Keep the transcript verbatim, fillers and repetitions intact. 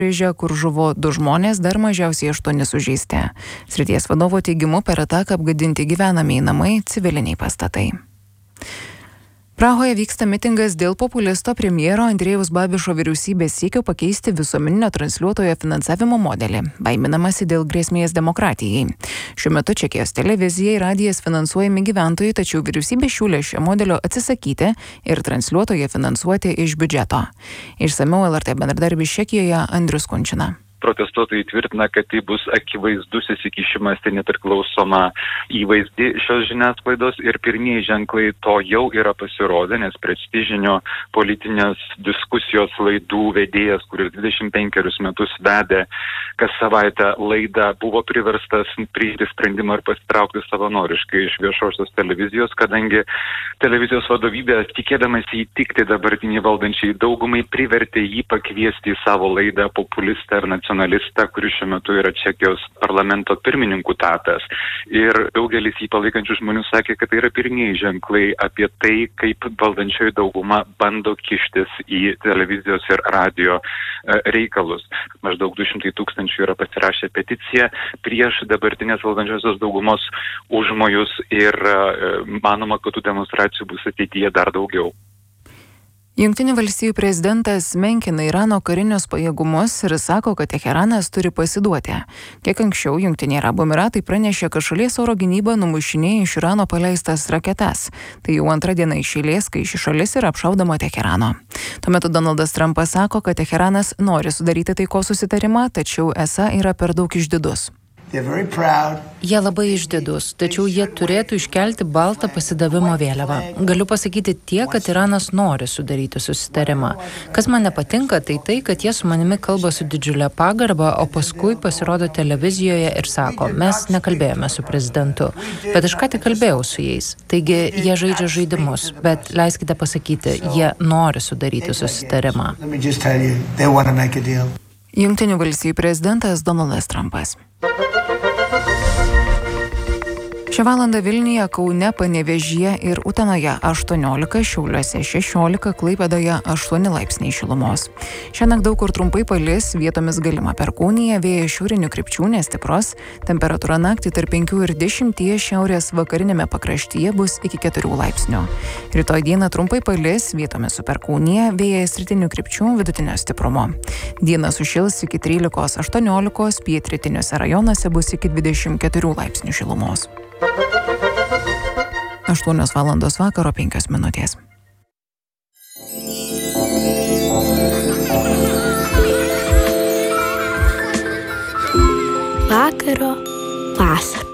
kur žuvo du žmonės, dar mažiausiai aštuoni sužeisti. Srities vadovo teigimu, per ataką apgadinti gyvenamieji namai, civiliniai pastatai. Prahoje vyksta mitingas dėl populisto premjero Andrėjaus Babišo vyriausybės siekio pakeisti visuomeninio transliuotojo finansavimo modelį, baiminamasi dėl grėsmės demokratijai. Šiuo metu Čekijos televizija ir radijas finansuojami gyventojai, tačiau vyriausybė siūlė šio modelio atsisakyti ir transliuotoją finansuoti iš biudžeto. Išsamiau L R T bendradarbis Čekijoje Andrius Kunčina. Protestuotojai tvirtina, kad tai bus akivaizdus įsikišimas į nepriklausomą įvaizdį šios žiniasklaidos ir pirmieji ženklai to jau yra pasirodę, nes prestižinio politinės diskusijos laidų vedėjas, kuris dvidešimt penkerius metus vedė kas savaitę laidą, buvo priverstas priimti sprendimą ir pasitraukti savanoriškai iš viešosios televizijos, kadangi televizijos vadovybė, tikėdamasi įtikti dabartinį valdančiai daugumai, privertė jį pakviesti į savo laidą populistą ir nacionalistą. nacionalistą, kuris šiuo metu yra Čekijos parlamento pirmininkų tapęs. Ir daugelis jį palaikančių žmonių sakė, kad tai yra pirmieji ženklai apie tai, kaip valdančioji dauguma bando kištis į televizijos ir radio reikalus. Maždaug du šimtai tūkstančių yra pasirašę peticiją prieš dabartinės valdančiosios daugumos užmojus ir manoma, kad tų demonstracijų bus ateityje dar daugiau. Jungtinių valstijų prezidentas menkina Irano karinius pajėgumus ir sako, kad Teheranas turi pasiduoti. Kiek anksčiau Jungtiniai Arabų Emyratai pranešė, kad šalies oro gynyba numušinėja iš Irano paleistas raketas. Tai jau antrą dieną iš eilės, kai ši šalis yra apšaudoma Teherano. Tuo metu Donaldas Trumpas sako, kad Teheranas nori sudaryti taikos susitarimą, tačiau esą yra per daug išdidus. Jie labai išdidus, tačiau jie turėtų iškelti baltą pasidavimo vėliavą. Galiu pasakyti tiek, kad Iranas nori sudaryti susitarimą. Kas man nepatinka, tai tai, kad jie su manimi kalba su didžiulė pagarba, o paskui pasirodo televizijoje ir sako, mes nekalbėjome su prezidentu, bet aš ką tik kalbėjau su jais. Taigi jie žaidžia žaidimus, bet leiskite pasakyti, jie nori sudaryti susitarimą. Jungtinių valstijų prezidentas Donaldas Trumpas. Šią valandą Vilniuje, Kaune, Panevėžyje ir Utenoje aštuoniolika, Šiauliuose šešiolika, Klaipėdoje aštuoni laipsniai šilumos. Šiandien daug kur trumpai palis, vietomis galima perkūnija, vėjas šiaurinių krypčių nestiprus, temperatūra naktį tarp penkių ir dešimties, šiaurės vakarinėme pakraštyje bus iki keturių laipsnių. Rytoj dieną trumpai palis, vietomis su perkūnija, vėjas rytinių krypčių vidutinio stiprumo. Dieną sušils iki trylikos aštuoniolikos, pietrytiniuose rajonuose bus iki dvidešimt keturių laipsnių šilumos. aštuonios valandos vakaro penkios minutės. Vakaro pasaka.